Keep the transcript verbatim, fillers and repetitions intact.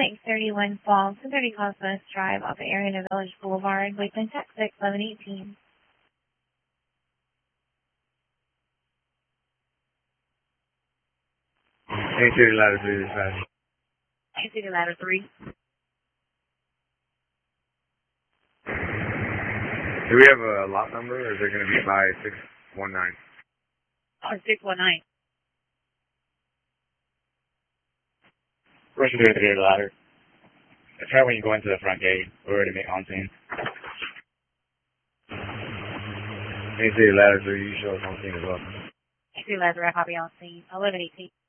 Lake thirty-one Falls, two thirty Cosmos Drive off of Arena Village Boulevard, Waypoint Tech six eleven eighteen. Main City Ladder three dispatch. Main City Ladder three. Do we have a lot number, or is it going to be by six one nine? Oh, six one nine. Russian three three ladder. Try when you go into the front gate. We're ready to make on scene. Main City Ladder three, you show us on scene as well. Main City Ladder, I copy on scene. eleven eighteen.